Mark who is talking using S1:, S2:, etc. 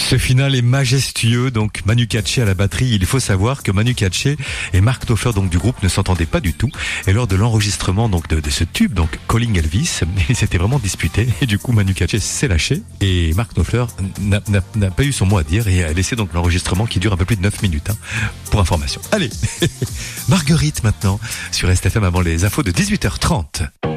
S1: Ce final est majestueux, donc Manu Katché à la batterie. Il faut savoir que Manu Katché et Mark Knopfler donc du groupe ne s'entendaient pas du tout. Et lors de l'enregistrement donc de ce tube, donc Calling Elvis, ils s'étaient vraiment disputés. Et du coup Manu Katché s'est lâché et Mark Knopfler n'a pas eu son mot à dire et a laissé donc l'enregistrement qui dure un peu plus de 9 minutes. Pour information. Allez, Marguerite maintenant sur STFM avant les infos de 18h30.